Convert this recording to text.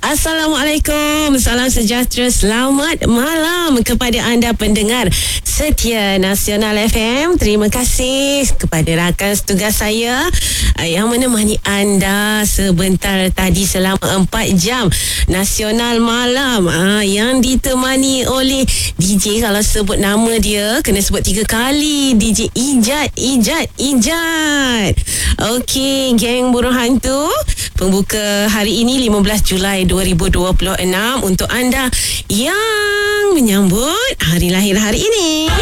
Assalamualaikum, salam sejahtera, selamat malam kepada anda pendengar setia Nasional FM. Terima kasih kepada rakan setugas saya yang menemani anda sebentar tadi selama 4 jam Nasional Malam, yang ditemani oleh DJ, kalau sebut nama dia kena sebut 3 kali, DJ Ijat. Okey, geng burung hantu, pembuka hari ini 15 Julai 2026 untuk anda yang menyambut hari lahir hari ini.